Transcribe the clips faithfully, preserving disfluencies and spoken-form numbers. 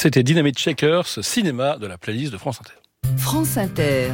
C'était Dynamite Shakers, cinéma de la playlist de France Inter. France Inter.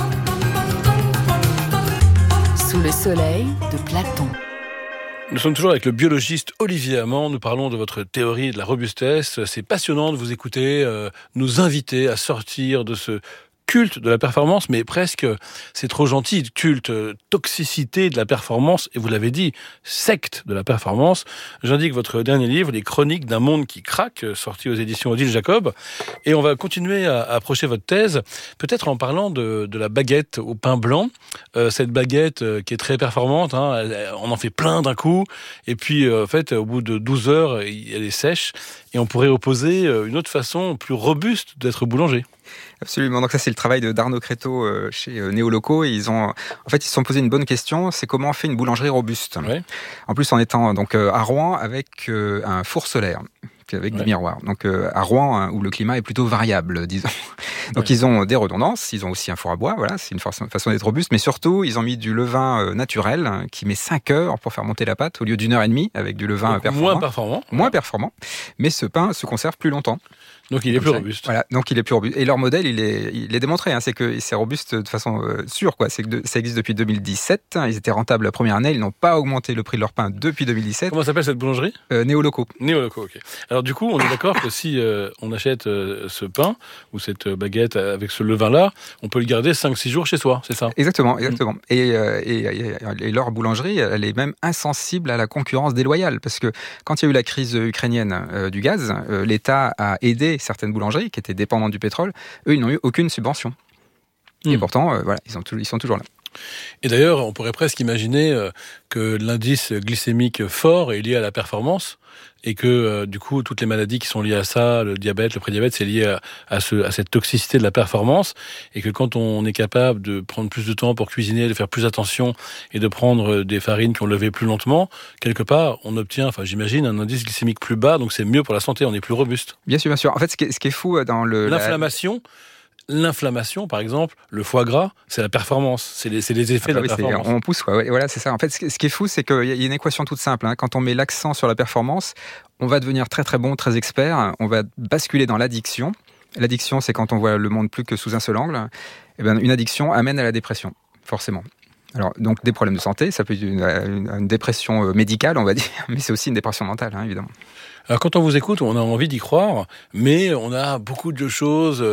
Sous le soleil de Platon. Nous sommes toujours avec le biologiste Olivier Amand. Nous parlons de votre théorie de la robustesse. C'est passionnant de vous écouter, euh, nous inviter à sortir de ce culte de la performance, mais presque, c'est trop gentil, culte, euh, toxicité de la performance, et vous l'avez dit, secte de la performance. J'indique votre dernier livre, Les Chroniques d'un monde qui craque, sorti aux éditions Odile Jacob, et on va continuer à, à approcher votre thèse, peut-être en parlant de, de la baguette au pain blanc, euh, cette baguette euh, qui est très performante, hein, elle, on en fait plein d'un coup, et puis euh, en fait, au bout de douze heures, elle est sèche, et on pourrait opposer une autre façon plus robuste d'être boulanger. Absolument. Donc ça, c'est le travail de d'Arnaud Créteau euh, chez euh, Néoloco. Et ils ont, en fait, ils se sont posé une bonne question. C'est comment on fait une boulangerie robuste. Ouais. En plus, en étant donc euh, à Rouen avec euh, un four solaire, avec ouais. des miroirs. Donc euh, à Rouen, hein, où le climat est plutôt variable, disons. Donc ouais. ils ont des redondances. Ils ont aussi un four à bois. Voilà, c'est une façon, façon d'être robuste. Mais surtout, ils ont mis du levain euh, naturel hein, qui met cinq heures pour faire monter la pâte au lieu d'une heure et demie avec du levain donc, performant. Moins performant. Moins performant. Mais ce pain se conserve plus longtemps. Donc il est plus robuste. Voilà, donc il est plus robuste. Et leur modèle, il est, il est démontré. Hein, c'est que c'est robuste de façon euh, sûre. Quoi. C'est que de, ça existe depuis deux mille dix-sept. Ils étaient rentables la première année. Ils n'ont pas augmenté le prix de leur pain depuis deux mille dix-sept. Comment s'appelle cette boulangerie ? euh, Néoloco. Néoloco, ok. Alors du coup, on est d'accord que si euh, on achète euh, ce pain ou cette baguette avec ce levain-là, on peut le garder cinq six jours chez soi, c'est ça ? Exactement, exactement. Mmh. Et, euh, et, et, et leur boulangerie, elle est même insensible à la concurrence déloyale. Parce que quand il y a eu la crise ukrainienne euh, du gaz, euh, l'État a aidé certaines boulangeries qui étaient dépendantes du pétrole. Eux, ils n'ont eu aucune subvention. Mmh. Et pourtant, euh, voilà, ils, ont, ils sont toujours là. Et d'ailleurs, on pourrait presque imaginer euh, que l'indice glycémique fort est lié à la performance et que, euh, du coup, toutes les maladies qui sont liées à ça, le diabète, le prédiabète, c'est lié à, à, ce, à cette toxicité de la performance et que quand on est capable de prendre plus de temps pour cuisiner, de faire plus attention et de prendre des farines qui ont levé plus lentement, quelque part, on obtient, enfin, j'imagine, un indice glycémique plus bas, donc c'est mieux pour la santé, on est plus robuste. Bien sûr, bien sûr. En fait, ce qui est, ce qui est fou dans le... L'inflammation... La... L'inflammation, par exemple, le foie gras, c'est la performance, c'est les, c'est les effets ah bah de la oui, performance. On pousse, quoi. Ouais, voilà, c'est ça. En fait, ce qui est fou, c'est qu'il y a une équation toute simple. Hein. Quand on met l'accent sur la performance, on va devenir très très bon, très expert. On va basculer dans l'addiction. L'addiction, c'est quand on voit le monde plus que sous un seul angle. Et bien, une addiction amène à la dépression, forcément. Alors, donc, des problèmes de santé, ça peut être une, une, une dépression médicale, on va dire, mais c'est aussi une dépression mentale, hein, évidemment. Alors, quand on vous écoute, on a envie d'y croire, mais on a beaucoup de choses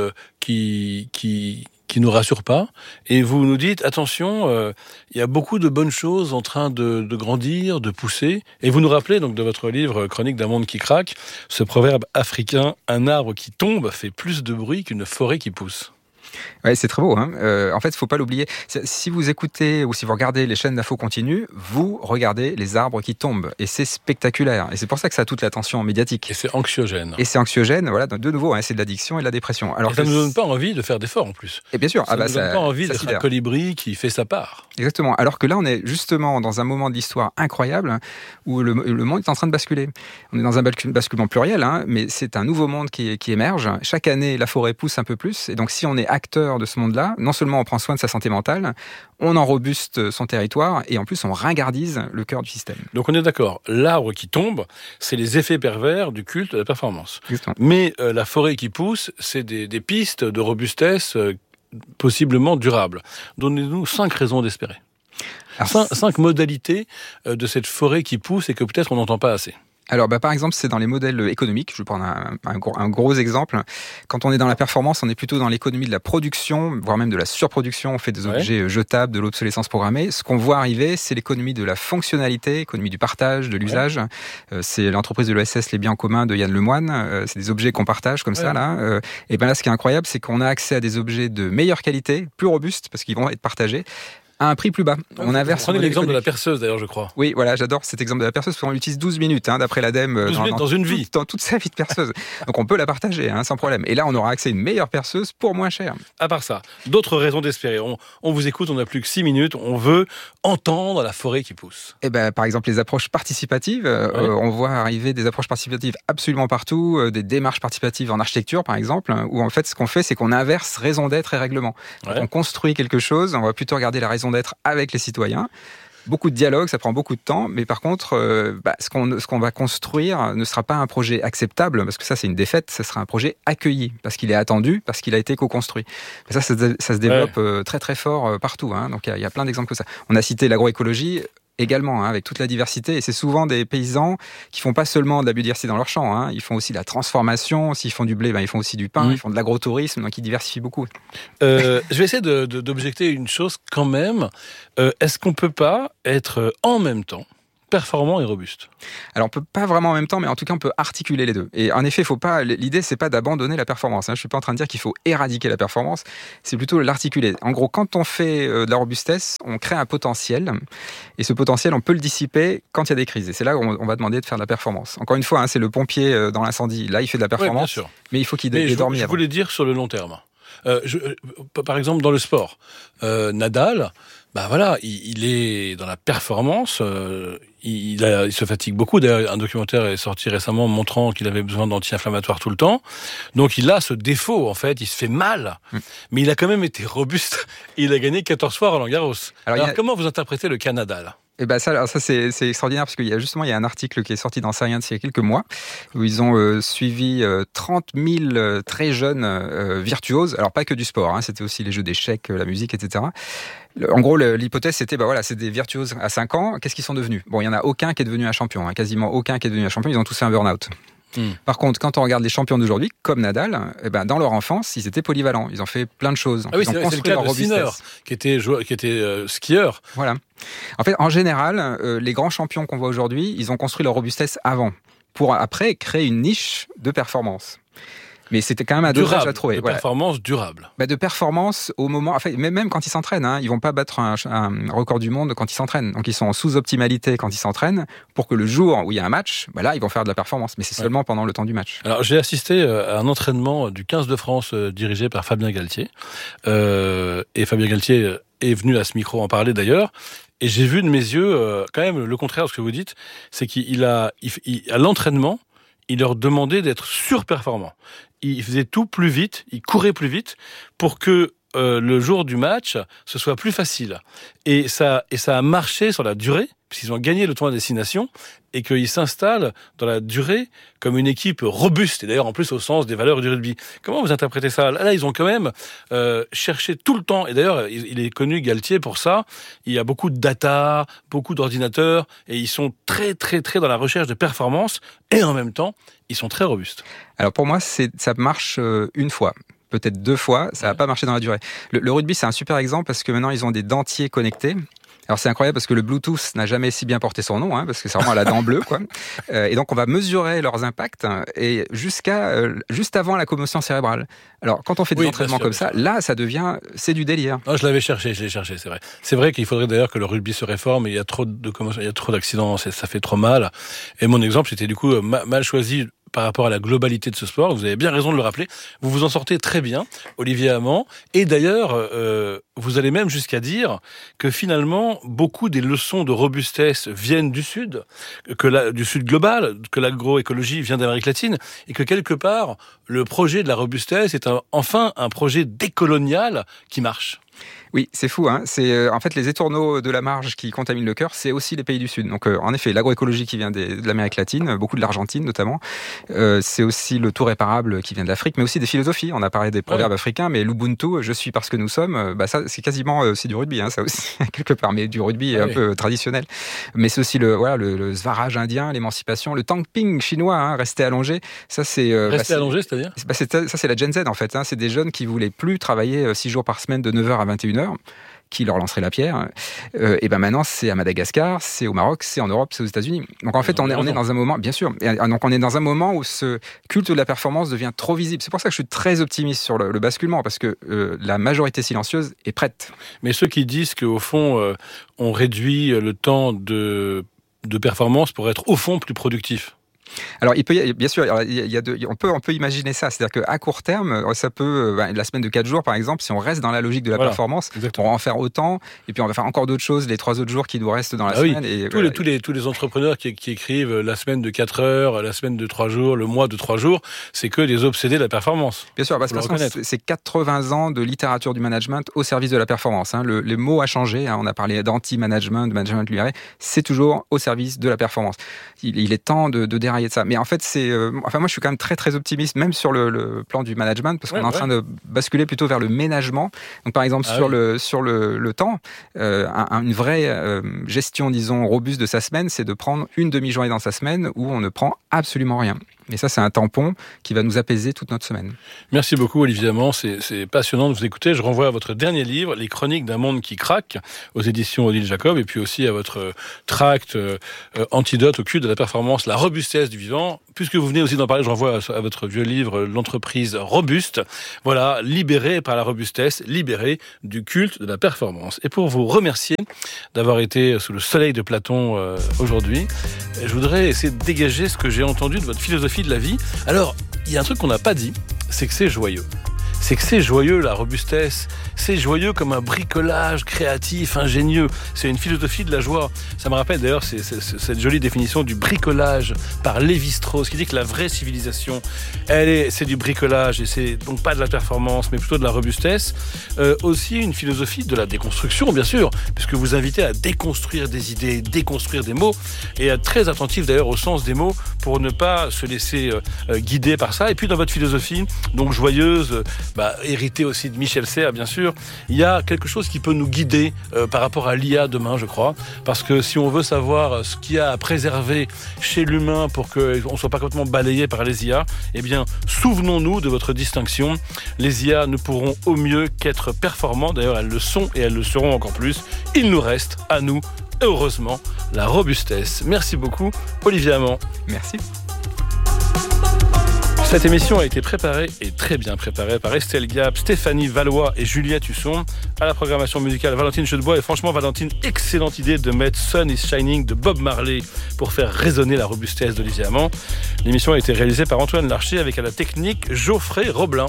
qui, qui, qui nous rassurent pas. Et vous nous dites, attention, euh, il y a beaucoup de bonnes choses en train de, de grandir, de pousser. Et vous nous rappelez, donc, de votre livre Chronique d'un monde qui craque, ce proverbe africain, un arbre qui tombe fait plus de bruit qu'une forêt qui pousse. Ouais, c'est très beau. Hein. Euh, en fait, il ne faut pas l'oublier. Si vous écoutez ou si vous regardez les chaînes d'infos continues, vous regardez les arbres qui tombent. Et c'est spectaculaire. Et c'est pour ça que ça a toute l'attention médiatique. Et c'est anxiogène. Et c'est anxiogène, voilà. De nouveau, hein, c'est de l'addiction et de la dépression. Alors et ça ne nous donne pas envie de faire d'efforts en plus. Et bien sûr. Ça ne ah bah, nous donne ça, pas envie ça d'être sidère. un colibri qui fait sa part. Exactement. Alors que là, on est justement dans un moment de l'histoire incroyable où le, le monde est en train de basculer. On est dans un basculement pluriel, hein, mais c'est un nouveau monde qui, qui émerge. Chaque année, la forêt pousse un peu plus. Et donc, si on est acteur de ce monde-là, non seulement on prend soin de sa santé mentale, on en robuste son territoire et en plus on ringardise le cœur du système. Donc on est d'accord, l'arbre qui tombe, c'est les effets pervers du culte de la performance. Justement. Mais euh, la forêt qui pousse, c'est des, des pistes de robustesse euh, possiblement durables. Donnez-nous cinq raisons d'espérer. Alors, cinq, cinq modalités euh, de cette forêt qui pousse et que peut-être on n'entend pas assez. Alors, bah, par exemple, c'est dans les modèles économiques. Je vais prendre un, un, gros, un gros exemple. Quand on est dans la performance, on est plutôt dans l'économie de la production, voire même de la surproduction. On fait des objets ouais. jetables, de l'obsolescence programmée. Ce qu'on voit arriver, c'est l'économie de la fonctionnalité, l'économie du partage, de l'usage. Ouais. Euh, c'est l'entreprise de l'O S S, les biens communs de Yann Lemoine. Euh, c'est des objets qu'on partage comme ouais. ça, là. Euh, et ben là, ce qui est incroyable, c'est qu'on a accès à des objets de meilleure qualité, plus robustes, parce qu'ils vont être partagés, à un prix plus bas. On inverse. Prenez l'exemple de la perceuse, d'ailleurs, je crois. Oui, voilà, j'adore cet exemple de la perceuse, parce qu'on l'utilise douze minutes, hein, d'après l'ADEME. douze dans, minutes dans, dans une tout, vie. Dans toute sa vie de perceuse. Donc on peut la partager, hein, sans problème. Et là, on aura accès à une meilleure perceuse pour moins cher. À part ça, d'autres raisons d'espérer. On, on vous écoute, on n'a plus que six minutes, on veut entendre la forêt qui pousse. Eh ben, par exemple, les approches participatives. Ouais. Euh, on voit arriver des approches participatives absolument partout, euh, des démarches participatives en architecture, par exemple, où en fait, ce qu'on fait, c'est qu'on inverse raison d'être et règlement. Ouais. On construit quelque chose, on va plutôt regarder la raison d'être avec les citoyens. Beaucoup de dialogue, ça prend beaucoup de temps, mais par contre, euh, bah, ce qu'on ce qu'on va construire ne sera pas un projet acceptable, parce que ça c'est une défaite, ce sera un projet accueilli, parce qu'il est attendu, parce qu'il a été co-construit. Mais ça, ça, ça se développe ouais. euh, très très fort euh, partout, hein, donc il y, y a plein d'exemples comme ça. On a cité l'agroécologie, également, hein, avec toute la diversité. Et c'est souvent des paysans qui font pas seulement de la biodiversité dans leur champ, hein, ils font aussi de la transformation. S'ils font du blé, ben, ils font aussi du pain, mmh. ils font de l'agrotourisme, donc ils diversifient beaucoup. Euh, je vais essayer de, de, d'objecter une chose quand même. Euh, est-ce qu'on peut pas être en même temps performant et robuste? Alors on peut pas vraiment en même temps, mais en tout cas on peut articuler les deux. Et en effet, faut pas. L'idée c'est pas d'abandonner la performance. Hein. Je suis pas en train de dire qu'il faut éradiquer la performance. C'est plutôt l'articuler. En gros, quand on fait de la robustesse, on crée un potentiel, et ce potentiel on peut le dissiper quand il y a des crises. Et c'est là où on va demander de faire de la performance. Encore une fois, hein, c'est le pompier dans l'incendie. Là, il fait de la performance, ouais, mais il faut qu'il ait dormi avant. Je voulais dire sur le long terme. Euh, je, par exemple, dans le sport, euh, Nadal, bah voilà, il, il est dans la performance. Euh, il, a, il se fatigue beaucoup. D'ailleurs, un documentaire est sorti récemment montrant qu'il avait besoin d'anti-inflammatoires tout le temps. Donc, il a ce défaut, en fait. Il se fait mal, mmh. mais il a quand même été robuste. Et il a gagné quatorze fois Roland-Garros. Alors, Alors a... comment vous interprétez le cas Nadal ? Eh ben ça, alors ça c'est, c'est extraordinaire parce qu'il y a justement il y a un article qui est sorti dans Science il y a quelques mois où ils ont euh, suivi euh, trente mille euh, très jeunes euh, virtuoses. Alors pas que du sport, hein, c'était aussi les jeux d'échecs, euh, la musique, et cetera. En gros, l'hypothèse c'était bah voilà, c'est des virtuoses à cinq ans. Qu'est-ce qu'ils sont devenus ? Bon, il y en a aucun qui est devenu un champion, hein, quasiment aucun qui est devenu un champion. Ils ont tous fait un burn-out. Mmh. Par contre, quand on regarde les champions d'aujourd'hui, comme Nadal, eh ben, dans leur enfance, ils étaient polyvalents. Ils ont fait plein de choses. Ah oui, ils ont c'est, construit c'est le cas leur de Sinner, qui était, joueur, qui était euh, skieur. Voilà. En fait, en général, euh, les grands champions qu'on voit aujourd'hui, ils ont construit leur robustesse avant, pour après créer une niche de performance. Mais c'était quand même un dosage à trouver. De voilà. performance durable. Bah de performance au moment... Enfin, même quand ils s'entraînent, hein, ils vont pas battre un, un record du monde quand ils s'entraînent. Donc, ils sont en sous-optimalité quand ils s'entraînent pour que le jour où il y a un match, bah là, ils vont faire de la performance. Mais c'est seulement ouais. pendant le temps du match. Alors, j'ai assisté à un entraînement du quinze de France euh, dirigé par Fabien Galtier. Euh, et Fabien Galtier est venu à ce micro en parler d'ailleurs. Et j'ai vu de mes yeux, euh, quand même, le contraire de ce que vous dites, c'est qu'il a, il, il, à l'entraînement, il leur demandait d'être surperformants. Il faisait tout plus vite, il courait plus vite pour que euh, le jour du match, ce soit plus facile. Et ça, et ça a marché sur la durée, puisqu'ils ont gagné le tournoi Destination, et qu'ils s'installent dans la durée comme une équipe robuste, et d'ailleurs en plus au sens des valeurs du rugby. Comment vous interprétez ça ? Là, ils ont quand même euh, cherché tout le temps, et d'ailleurs, il est connu, Galtier, pour ça. Il y a beaucoup de data, beaucoup d'ordinateurs, et ils sont très, très, très dans la recherche de performance, et en même temps, ils sont très robustes. Alors pour moi, c'est, ça marche euh, une fois. Peut-être deux fois, ça va pas marcher dans la durée. Le, le rugby, c'est un super exemple parce que maintenant, ils ont des dentiers connectés. Alors c'est incroyable parce que le Bluetooth n'a jamais si bien porté son nom, hein, parce que c'est vraiment la dent bleue, quoi. Euh, et donc on va mesurer leurs impacts et jusqu'à euh, juste avant la commotion cérébrale. Alors quand on fait des oui, entraînements sûr, comme ça, sûr. Là ça devient c'est du délire. Non, je l'avais cherché, je l'ai cherché, c'est vrai. C'est vrai qu'il faudrait d'ailleurs que le rugby se réforme. Il y a trop de commotion, il y a trop d'accidents, ça fait trop mal. Et mon exemple c'était du coup mal choisi par rapport à la globalité de ce sport. Vous avez bien raison de le rappeler. Vous vous en sortez très bien, Olivier Amand. Et d'ailleurs, euh, vous allez même jusqu'à dire que finalement, beaucoup des leçons de robustesse viennent du Sud, que la, du Sud global, que l'agroécologie vient d'Amérique latine, et que quelque part, le projet de la robustesse est un, enfin un projet décolonial qui marche. Oui, c'est fou. Hein. C'est euh, en fait les étourneaux de la marge qui contaminent le cœur, c'est aussi les pays du Sud. Donc, euh, en effet, l'agroécologie qui vient des, de l'Amérique latine, beaucoup de l'Argentine notamment. Euh, c'est aussi le tout réparable qui vient de l'Afrique, mais aussi des philosophies. On a parlé des proverbes ouais. africains, mais l'Ubuntu, je suis parce que nous sommes. Bah ça, c'est quasiment euh, c'est du rugby, hein, ça aussi quelque part, mais du rugby ouais. un peu traditionnel. Mais c'est aussi le voilà le, le svarage indien, l'émancipation, le tangping chinois, hein, rester allongé. Ça c'est euh, rester bah, c'est, allongé, c'est-à-dire bah, c'est, ça c'est la Gen Z en fait. Hein, c'est des jeunes qui voulaient plus travailler six jours par semaine de neuf heures à vingt et une heures. Qui leur lancerait la pierre. Euh, et ben maintenant, c'est à Madagascar, c'est au Maroc, c'est en Europe, c'est aux États-Unis. Donc en fait, on est, on est dans un moment, bien sûr, et donc on est dans un moment où ce culte de la performance devient trop visible. C'est pour ça que je suis très optimiste sur le, le basculement, parce que euh, la majorité silencieuse est prête. Mais ceux qui disent qu'au fond, euh, on réduit le temps de, de performance pour être au fond plus productif. Alors, il peut y, bien sûr, alors, il y a de, on, peut, on peut imaginer ça. C'est-à-dire qu'à court terme, ça peut, bah, la semaine de quatre jours, par exemple, si on reste dans la logique de la voilà, performance, exactement. On va en faire autant, et puis on va faire encore d'autres choses les trois autres jours qui nous restent dans la ah semaine. Oui. Et, tous, les, tous, les, tous les entrepreneurs qui, qui écrivent la semaine de quatre heures, la semaine de trois jours, le mois de trois jours, c'est que des obsédés de la performance. Bien sûr, parce que c'est quatre-vingts ans de littérature du management au service de la performance. Hein. Le, le mot a changé, hein. On a parlé d'anti-management, de management libéré, c'est toujours au service de la performance. Il, il est temps de, de dérailler de ça. Mais en fait, c'est, euh, enfin moi je suis quand même très très optimiste, même sur le, le plan du management, parce ouais, qu'on est en ouais. train de basculer plutôt vers le ménagement. Donc par exemple ah sur oui. le sur le, le temps, euh, un, une vraie euh, gestion, disons, robuste de sa semaine, c'est de prendre une demi-journée dans sa semaine où on ne prend absolument rien. Et ça, c'est un tampon qui va nous apaiser toute notre semaine. Merci beaucoup, Olivier Amand. C'est, c'est passionnant de vous écouter. Je renvoie à votre dernier livre, Les Chroniques d'un monde qui craque, aux éditions Odile Jacob, et puis aussi à votre tract euh, Antidote au culte de la performance, la robustesse du vivant. Puisque vous venez aussi d'en parler, je renvoie à, à votre vieux livre, L'entreprise robuste. Voilà, libéré par la robustesse, libéré du culte de la performance. Et pour vous remercier d'avoir été sous le soleil de Platon euh, aujourd'hui, je voudrais essayer de dégager ce que j'ai entendu de votre philosophie de la vie. Alors, il y a un truc qu'on n'a pas dit, c'est que c'est joyeux. C'est que c'est joyeux, la robustesse. C'est joyeux comme un bricolage créatif, ingénieux. C'est une philosophie de la joie. Ça me rappelle d'ailleurs c'est, c'est, c'est cette jolie définition du bricolage par Lévi-Strauss, qui dit que la vraie civilisation, elle est, c'est du bricolage, et c'est donc pas de la performance, mais plutôt de la robustesse. Euh, aussi une philosophie de la déconstruction, bien sûr, puisque vous invitez à déconstruire des idées, déconstruire des mots, et à être très attentif d'ailleurs au sens des mots, pour ne pas se laisser euh, guider par ça. Et puis dans votre philosophie, donc joyeuse, bah, héritée aussi de Michel Serres, bien sûr, il y a quelque chose qui peut nous guider euh, par rapport à l'I A demain, je crois. Parce que si on veut savoir ce qu'il y a à préserver chez l'humain pour qu'on ne soit pas complètement balayé par les I A, eh bien, souvenons-nous de votre distinction. Les I A ne pourront au mieux qu'être performants. D'ailleurs, elles le sont et elles le seront encore plus. Il nous reste, à nous, heureusement, la robustesse. Merci beaucoup, Olivier Amand. Merci. Cette émission a été préparée, et très bien préparée, par Estelle Gap, Stéphanie Valois et Juliette Husson. À la programmation musicale, Valentine Chedebois. Et franchement, Valentine, excellente idée de mettre Sun is Shining de Bob Marley pour faire résonner la robustesse d'Olivier Amand. L'émission a été réalisée par Antoine Larcher avec à la technique Geoffrey Roblin.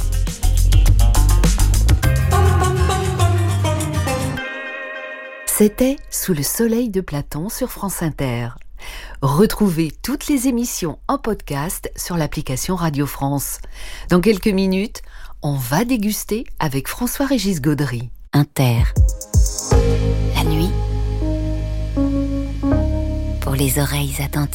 C'était Sous le soleil de Platon sur France Inter. Retrouvez toutes les émissions en podcast sur l'application Radio France. Dans quelques minutes, on va déguster avec François-Régis Gaudry. Inter. La nuit, pour les oreilles attentives.